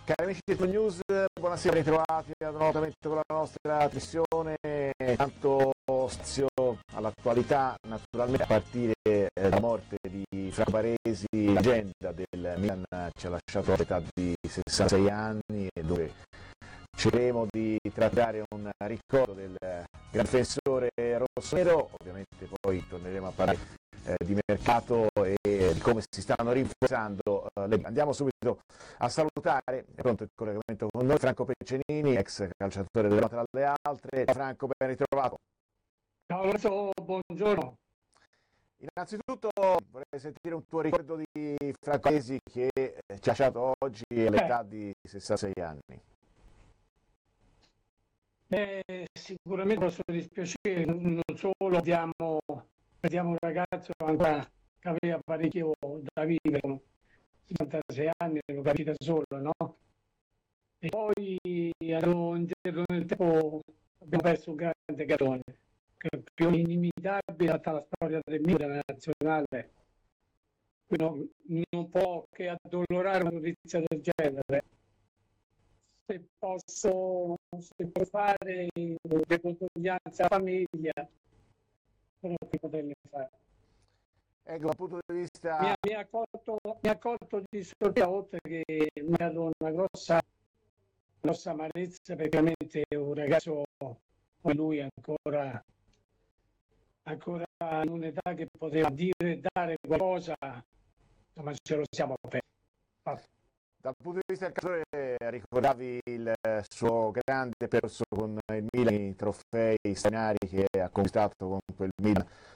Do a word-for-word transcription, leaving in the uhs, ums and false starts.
Cari amici di T V News, buonasera, ritrovati nuovamente con la nostra trasmissione. Tanto spazio all'attualità, naturalmente a partire dalla morte di Franco Baresi, leggenda del Milan, ci ha lasciato all'età di sessantasei anni e dove cercheremo di trattare un ricordo del grande difensore rossonero. Ovviamente poi torneremo a parlare Eh, di mercato e di come si stanno rinforzando eh, le... Andiamo subito a salutare, è pronto il collegamento con noi, Franco Peccenini, ex calciatore del Roma tra le altre. Ciao Franco, ben ritrovato. Ciao Lorenzo, buongiorno. Innanzitutto vorrei sentire un tuo ricordo di Franco Baresi che ci ha lasciato oggi all'età di sessantasei anni. Eh, sicuramente posso dispiacere, non solo abbiamo, vediamo un ragazzo ancora che aveva parecchio da vivere, con sessantasei anni, lo capisci da solo, no? E poi abbiamo indietro nel tempo, abbiamo perso un grande cartone, che è più inimitabile a tutta la storia del Milan, della nazionale. Non, non può che addolorare una notizia del genere. Se posso, se posso fare le condoglianze alla famiglia, quello che potrei fare. Ecco, dal punto di vista... Mi ha, mi ha colto, mi ha colto di sorpresa, oltre che mi ha dato una grossa, grossa amarezza, perché veramente è un ragazzo come lui ancora, ancora in un'età che poteva dire, dare qualcosa, ma ce lo siamo persi. Dal punto di vista del calciatore, ricordavi il suo grande percorso con il Milan, i trofei straordinari che ha conquistato con quel Milan